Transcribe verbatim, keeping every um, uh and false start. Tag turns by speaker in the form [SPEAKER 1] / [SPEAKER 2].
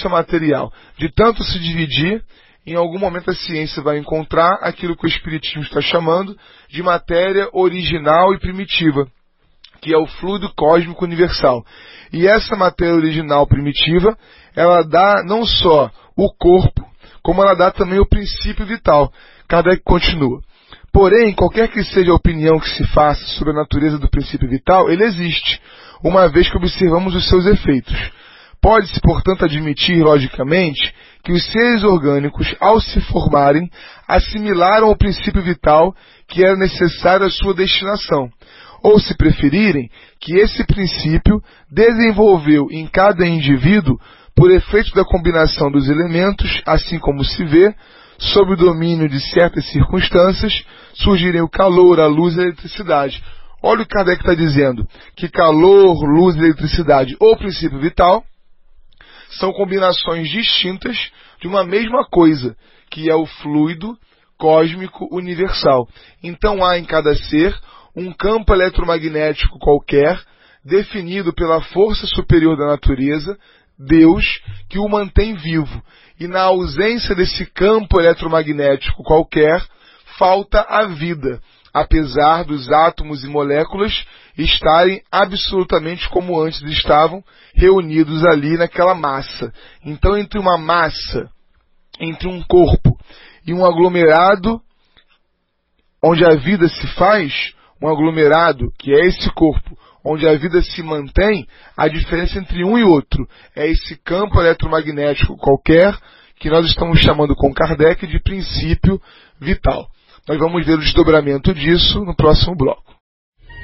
[SPEAKER 1] vista material, de tanto se dividir, em algum momento a ciência vai encontrar aquilo que o Espiritismo está chamando de matéria original e primitiva, que é o fluido cósmico universal. E essa matéria original primitiva, ela dá não só o corpo, como ela dá também o princípio vital. Kardec continua. Porém, qualquer que seja a opinião que se faça sobre a natureza do princípio vital, ele existe, uma vez que observamos os seus efeitos. Pode-se, portanto, admitir, logicamente, que os seres orgânicos, ao se formarem, assimilaram o princípio vital que era necessário à sua destinação. Ou, se preferirem, que esse princípio desenvolveu em cada indivíduo, por efeito da combinação dos elementos, assim como se vê, sob o domínio de certas circunstâncias, surgirem o calor, a luz e a eletricidade. Olha o que Kardec está dizendo, que calor, luz e eletricidade, ou princípio vital, são combinações distintas de uma mesma coisa, que é o fluido cósmico universal. Então há em cada ser um campo eletromagnético qualquer, definido pela força superior da natureza, Deus, que o mantém vivo. E na ausência desse campo eletromagnético qualquer, falta a vida, apesar dos átomos e moléculas estarem absolutamente como antes estavam, reunidos ali naquela massa. Então, entre uma massa, entre um corpo e um aglomerado, onde a vida se faz, um aglomerado, que é esse corpo, onde a vida se mantém, a diferença entre um e outro é esse campo eletromagnético qualquer, que nós estamos chamando com Kardec de princípio vital. Nós vamos ver o desdobramento disso no próximo bloco.